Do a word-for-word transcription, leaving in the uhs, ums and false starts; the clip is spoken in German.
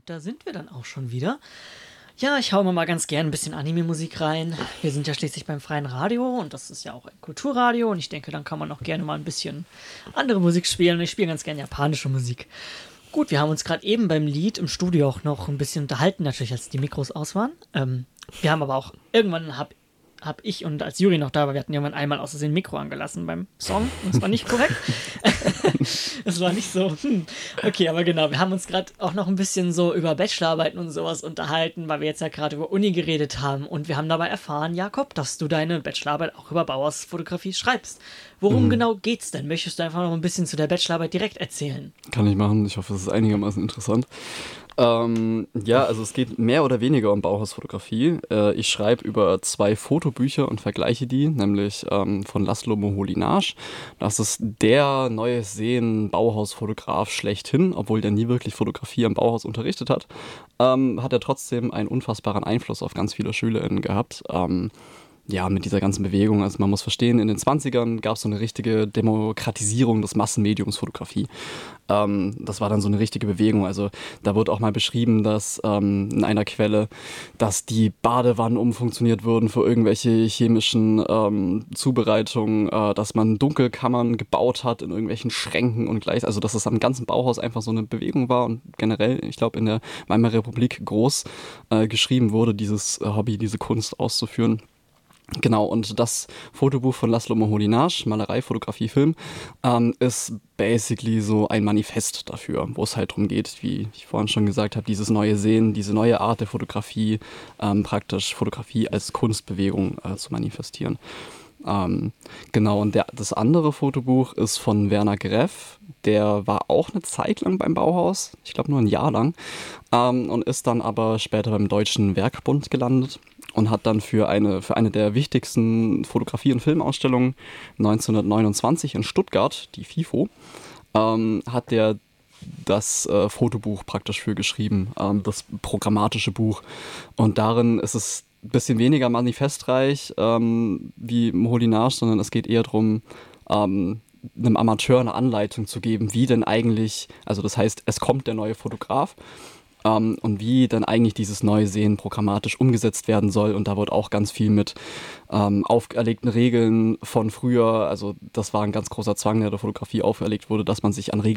da sind wir dann auch schon wieder. Ja, ich hau immer mal ganz gern ein bisschen Anime-Musik rein. Wir sind ja schließlich beim freien Radio und das ist ja auch ein Kulturradio und ich denke, dann kann man auch gerne mal ein bisschen andere Musik spielen und ich spiele ganz gern japanische Musik. Gut, wir haben uns gerade eben beim Lied im Studio auch noch ein bisschen unterhalten, natürlich als die Mikros aus waren. Ähm, wir haben aber auch, irgendwann hab, hab ich und als Juri noch da war, wir hatten irgendwann einmal aus Versehen ein Mikro angelassen beim Song und das war nicht korrekt. Das war nicht so, hm. Okay, aber genau, wir haben uns gerade auch noch ein bisschen so über Bachelorarbeiten und sowas unterhalten, weil wir jetzt ja gerade über Uni geredet haben und wir haben dabei erfahren, Jakob, dass du deine Bachelorarbeit auch über Bauhausfotografie schreibst. Worum mhm. genau geht's denn? Möchtest du einfach noch ein bisschen zu der Bachelorarbeit direkt erzählen? Kann ich machen, ich hoffe, es ist einigermaßen interessant. Ähm, ja, also es geht mehr oder weniger um Bauhausfotografie. Äh, ich schreibe über zwei Fotobücher und vergleiche die, nämlich ähm, von Laszlo Moholy-Nagy. Das ist der neue Seen-Bauhausfotograf schlechthin, obwohl der nie wirklich Fotografie am Bauhaus unterrichtet hat, ähm, hat er trotzdem einen unfassbaren Einfluss auf ganz viele SchülerInnen gehabt. Ähm, Ja, mit dieser ganzen Bewegung, also man muss verstehen, in den zwanzigern gab es so eine richtige Demokratisierung des Massenmediums Fotografie. Ähm, das war dann so eine richtige Bewegung, also da wird auch mal beschrieben, dass ähm, in einer Quelle, dass die Badewannen umfunktioniert wurden für irgendwelche chemischen ähm, Zubereitungen, äh, dass man Dunkelkammern gebaut hat in irgendwelchen Schränken und gleich, also dass es am ganzen Bauhaus einfach so eine Bewegung war und generell, ich glaube, in der Weimarer Republik groß äh, geschrieben wurde, dieses äh, Hobby, diese Kunst auszuführen. Genau, und das Fotobuch von Laszlo Moholy-Nagy, Malerei, Fotografie, Film, ähm, ist basically so ein Manifest dafür, wo es halt darum geht, wie ich vorhin schon gesagt habe, dieses neue Sehen, diese neue Art der Fotografie, ähm, praktisch Fotografie als Kunstbewegung äh, zu manifestieren. Ähm, genau, und der, das andere Fotobuch ist von Werner Greff, der war auch eine Zeit lang beim Bauhaus, ich glaube nur ein Jahr lang, ähm, und ist dann aber später beim Deutschen Werkbund gelandet und hat dann für eine, für eine der wichtigsten Fotografie- und Filmausstellungen neunzehnhundertneunundzwanzig in Stuttgart, die FIFO, ähm, hat der das äh, Fotobuch praktisch für geschrieben, ähm, das programmatische Buch. Und darin ist es ein bisschen weniger manifestreich ähm, wie Moholy-Nagy, sondern es geht eher darum, ähm, einem Amateur eine Anleitung zu geben, wie denn eigentlich, also das heißt, es kommt der neue Fotograf, ähm, und wie dann eigentlich dieses neue Sehen programmatisch umgesetzt werden soll. Und da wird auch ganz viel mit ähm, auferlegten Regeln von früher, also das war ein ganz großer Zwang, der der Fotografie auferlegt wurde, dass man sich an Regeln